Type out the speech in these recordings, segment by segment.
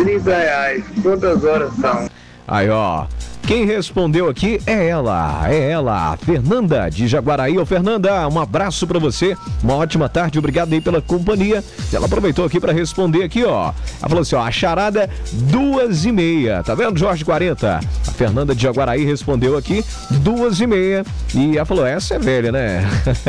R$30. Quantas horas são? Aí, ó. Quem respondeu aqui é ela, Fernanda de Jaguaraí. Ô, Fernanda, um abraço pra você, uma ótima tarde, obrigado aí pela companhia. Ela aproveitou aqui pra responder aqui, ó. Ela falou assim, ó, a charada 2h30, tá vendo, Jorge 40? A Fernanda de Jaguaraí respondeu aqui 2h30 e ela falou, essa é velha, né?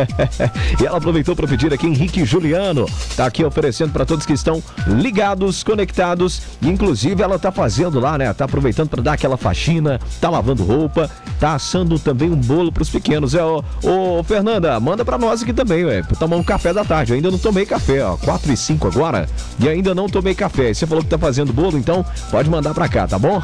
E ela aproveitou pra pedir aqui, Henrique Juliano, tá aqui oferecendo pra todos que estão ligados, conectados, inclusive ela tá fazendo lá, né? Tá aproveitando pra dar aquela faxina, tá lavando roupa, tá assando também um bolo pros pequenos. Ô, Fernanda, manda pra nós aqui também, ué, pra tomar um café da tarde. Eu ainda não tomei café, ó, 4h05 agora, e ainda não tomei café. Você falou que tá fazendo bolo, então pode mandar pra cá, tá bom?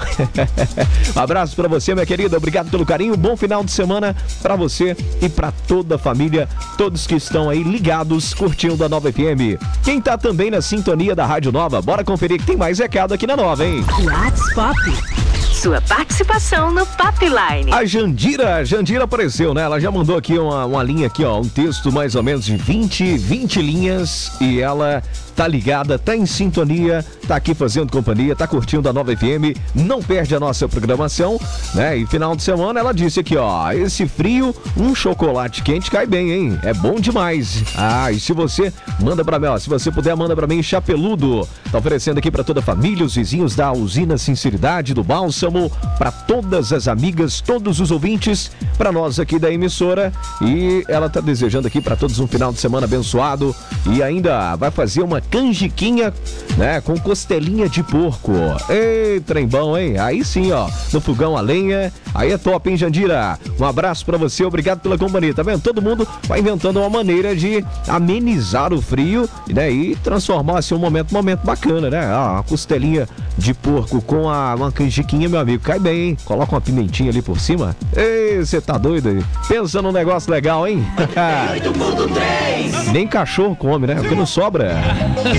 Um abraço pra você, minha querida, obrigado pelo carinho, bom final de semana pra você e pra toda a família, todos que estão aí ligados, curtindo a Nova FM. Quem tá também na sintonia da Rádio Nova, bora conferir que tem mais recado aqui na Nova, hein? WhatsApp. Sua participação no Papline. A Jandira apareceu, né? Ela já mandou aqui uma linha aqui, ó, um texto mais ou menos de 20 linhas e ela tá ligada, tá em sintonia, tá aqui fazendo companhia, tá curtindo a Nova FM, não perde a nossa programação, né? E final de semana ela disse aqui, ó, esse frio, um chocolate quente cai bem, hein? É bom demais. Ah, e se você manda pra mim, ó, se você puder, manda pra mim Chapeludo. Tá oferecendo aqui pra toda a família, os vizinhos da usina Sinceridade, do Bálsamo, pra todas as amigas, todos os ouvintes, pra nós aqui da emissora. E ela tá desejando aqui pra todos um final de semana abençoado e ainda vai fazer uma canjiquinha, né, com costelinha de porco. Ei, trem bom, hein? Aí sim, ó, no fogão a lenha. Aí é top, hein, Jandira? Um abraço pra você, obrigado pela companhia, tá vendo? Todo mundo vai inventando uma maneira de amenizar o frio, né, e transformar assim um momento bacana, né? Ah, uma costelinha de porco com uma canjiquinha, meu amigo, cai bem, hein? Coloca uma pimentinha ali por cima. Ei, você tá doido aí? Pensa num negócio legal, hein? Nem cachorro come, né? Porque não sobra.